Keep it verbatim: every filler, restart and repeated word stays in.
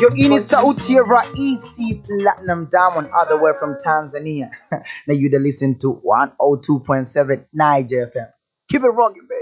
Yo, ini sauti ya Raisi Platinum Diamond, all the way from Tanzania. Now you to listen to one oh two point seven Niger F M. Keep it rocking, baby.